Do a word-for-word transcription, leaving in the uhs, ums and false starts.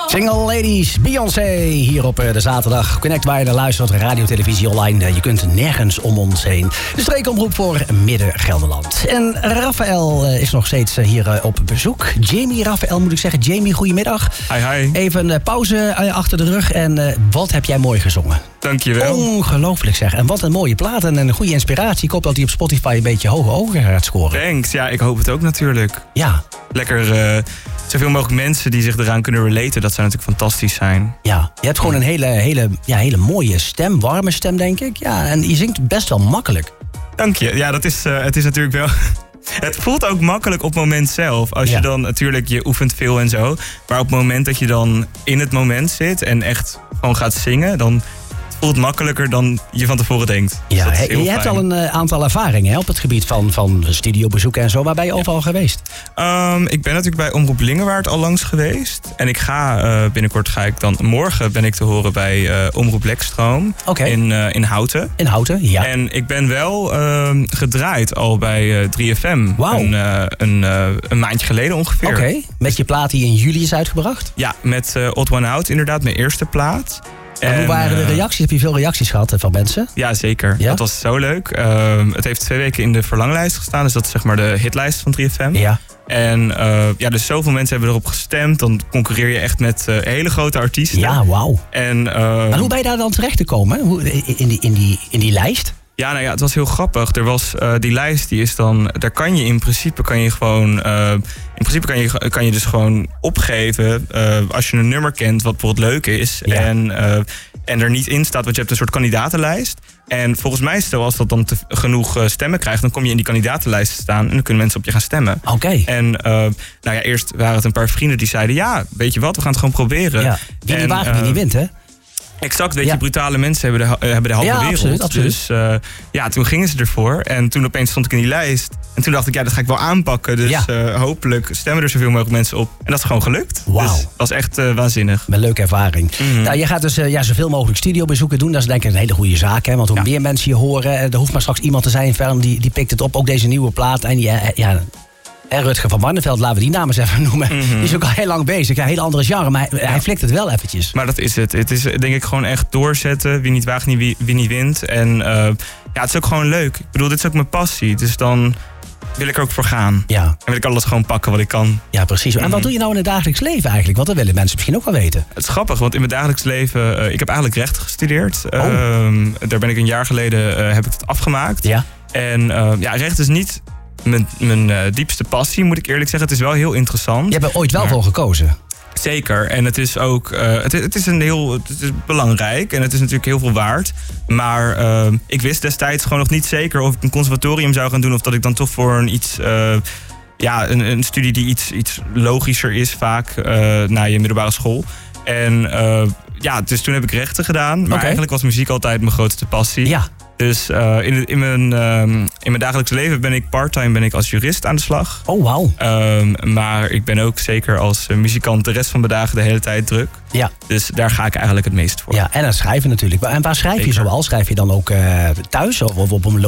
Single Ladies, Beyoncé, hier op de zaterdag. Connect waar je naar luistert, radio, televisie, online. Je kunt nergens om ons heen. De streekomroep voor Midden-Gelderland. En Raphaël is nog steeds hier op bezoek. Jamie, Raphaël moet ik zeggen. Jamie, goedemiddag. Hi, hi. Even een pauze achter de rug. En wat heb jij mooi gezongen? Dankjewel. Ongelooflijk zeg. En wat een mooie plaat en een goede inspiratie. Ik hoop dat hij op Spotify een beetje hoge ogen gaat scoren. Thanks, ja, ik hoop het ook natuurlijk. Ja. Lekker, uh, zoveel mogelijk mensen die zich eraan kunnen relaten. Dat zou natuurlijk fantastisch zijn. Ja, je hebt gewoon een hele, hele, ja, hele mooie stem, warme stem denk ik. Ja, en je zingt best wel makkelijk. Dank je. Ja, dat is, uh, het is natuurlijk wel... Het voelt ook makkelijk op het moment zelf. Als je ja. dan natuurlijk, je oefent veel en zo. Maar op het moment dat je dan in het moment zit en echt gewoon gaat zingen, dan voelt het makkelijker dan je van tevoren denkt. Dus ja, je fijn. hebt al een uh, aantal ervaringen hè, op het gebied van, van studiobezoeken en zo. Waar ben je overal ja. geweest? Um, ik ben natuurlijk bij Omroep Lingewaard al langs geweest. En ik ga uh, binnenkort ga ik dan... Morgen ben ik te horen bij uh, Omroep Lekstroom okay. in, uh, in Houten. In Houten, ja. En ik ben wel uh, gedraaid al bij uh, drie F M. Wauw. Een, uh, een, uh, een maandje geleden ongeveer. Oké, okay. Met je plaat die in juli is uitgebracht? Ja, met uh, Odd One Out inderdaad, mijn eerste plaat. En, en hoe waren de reacties? Heb je veel reacties gehad van mensen? Ja, zeker. Ja? Dat was zo leuk. Uh, het heeft twee weken in de verlanglijst gestaan. Dus dat is zeg maar de hitlijst van drie F M. Ja. En uh, ja, dus zoveel mensen hebben erop gestemd. Dan concurreer je echt met uh, hele grote artiesten. Ja, wauw. En, uh, maar hoe ben je daar dan terecht te komen? Hoe, in, die, in, die, in die lijst? Ja, nou ja, het was heel grappig. Er was uh, die lijst, die is dan... Daar kan je in principe kan je gewoon... Uh, in principe kan je, kan je dus gewoon opgeven... Uh, als je een nummer kent wat bijvoorbeeld leuk is... Ja. En, uh, en er niet in staat, want je hebt een soort kandidatenlijst. En volgens mij, stel als dat dan te, genoeg uh, stemmen krijgt... dan kom je in die kandidatenlijst staan... en dan kunnen mensen op je gaan stemmen. Oké. Okay. En uh, nou ja, eerst waren het een paar vrienden die zeiden... ja, weet je wat, we gaan het gewoon proberen. Ja. Wie niet waagt, uh, wie niet wint, hè? Exact, weet ja. je, brutale mensen hebben de, hebben de halve ja, wereld. Absoluut, absoluut. Dus uh, ja, toen gingen ze ervoor. En toen opeens stond ik in die lijst. En toen dacht ik, ja, dat ga ik wel aanpakken. Dus ja. uh, hopelijk stemmen er zoveel mogelijk mensen op. En dat is gewoon gelukt. Wauw. Dus dat was echt uh, waanzinnig. Een leuke ervaring. Mm-hmm. Nou, je gaat dus uh, ja, zoveel mogelijk studiobezoeken doen. Dat is denk ik een hele goede zaak. Hè? Want hoe ja. meer mensen je horen, er hoeft maar straks iemand te zijn van die, die pikt het op. Ook deze nieuwe plaat. En ja, ja En Rutger van Barneveld, laten we die naam eens even noemen. Mm-hmm. Die is ook al heel lang bezig. Een hele andere genre, maar hij, ja. hij flikt het wel eventjes. Maar dat is het. Het is denk ik gewoon echt doorzetten. Wie niet waagt, wie, wie niet wint. En uh, ja, het is ook gewoon leuk. Ik bedoel, dit is ook mijn passie. Dus dan wil ik er ook voor gaan. Ja. En wil ik alles gewoon pakken wat ik kan. Ja, precies. En wat doe je nou in het dagelijks leven eigenlijk? Want dat willen mensen misschien ook wel weten. Het is grappig, want in mijn dagelijks leven... Uh, ik heb eigenlijk rechten gestudeerd. Oh. Uh, daar ben ik een jaar geleden uh, heb ik het afgemaakt. Ja. En uh, ja, recht is niet mijn, mijn uh, diepste passie, moet ik eerlijk zeggen. Het is wel heel interessant. Je hebt er ooit wel maar... voor gekozen. Zeker. En het is ook uh, het, het is een heel het is belangrijk en het is natuurlijk heel veel waard. Maar uh, ik wist destijds gewoon nog niet zeker of ik een conservatorium zou gaan doen of dat ik dan toch voor een iets uh, ja, een, een studie die iets, iets logischer is vaak uh, na je middelbare school. En uh, ja, dus toen heb ik rechten gedaan. Maar okay. eigenlijk was muziek altijd mijn grootste passie. Ja. Dus uh, in, in, mijn, uh, in mijn dagelijks leven ben ik parttime ben ik als jurist aan de slag. Oh, wauw. Um, maar ik ben ook zeker als uh, muzikant de rest van mijn dagen de hele tijd druk. Ja. Dus daar ga ik eigenlijk het meest voor. Ja, en dan schrijven natuurlijk. En waar schrijf je zeker. zoal? Schrijf je dan ook uh, thuis of op een